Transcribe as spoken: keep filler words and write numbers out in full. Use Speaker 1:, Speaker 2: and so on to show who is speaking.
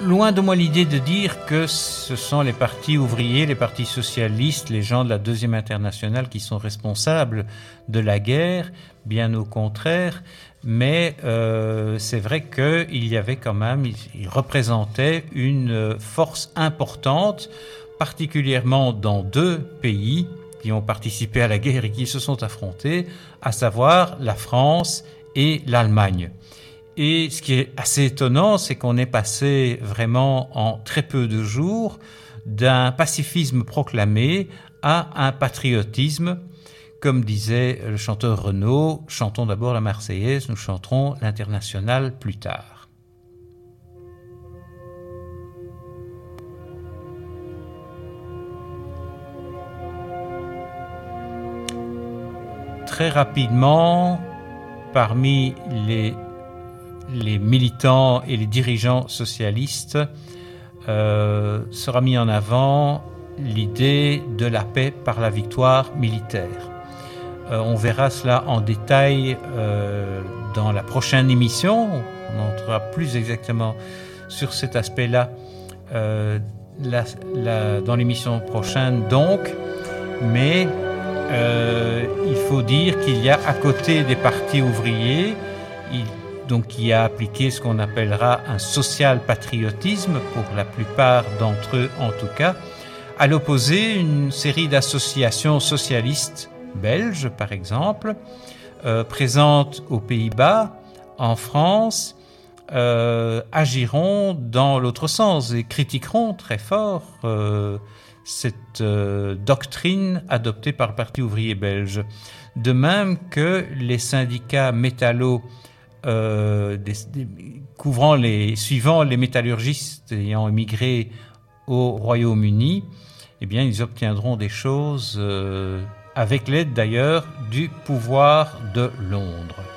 Speaker 1: loin de moi l'idée de dire que ce sont les partis ouvriers, les partis socialistes, les gens de la Deuxième Internationale qui sont responsables de la guerre, bien au contraire, mais euh, c'est vrai qu'il y avait quand même, ils représentaient une force importante, particulièrement dans deux pays qui ont participé à la guerre et qui se sont affrontés, à savoir la France et l'Allemagne. Et ce qui est assez étonnant, c'est qu'on est passé vraiment en très peu de jours d'un pacifisme proclamé à un patriotisme. Comme disait le chanteur Renaud, chantons d'abord la Marseillaise, nous chanterons l'Internationale plus tard. Très rapidement, parmi les, les militants et les dirigeants socialistes, euh, sera mis en avant l'idée de la paix par la victoire militaire. Euh, on verra cela en détail euh, dans la prochaine émission. On entrera plus exactement sur cet aspect-là euh, la, la, dans l'émission prochaine donc. Mais euh, il faut dire qu'il y a à côté des partis ouvriers, il, donc qui a appliqué ce qu'on appellera un social-patriotisme, pour la plupart d'entre eux en tout cas, à l'opposé une série d'associations socialistes belges, par exemple, euh, présentes aux Pays-Bas, en France, euh, agiront dans l'autre sens et critiqueront très fort euh, cette euh, doctrine adoptée par le Parti ouvrier belge. De même que les syndicats métallos euh, des, des, couvrant les, suivant les métallurgistes ayant émigré au Royaume-Uni, eh bien, ils obtiendront des choses euh, avec l'aide d'ailleurs du pouvoir de Londres.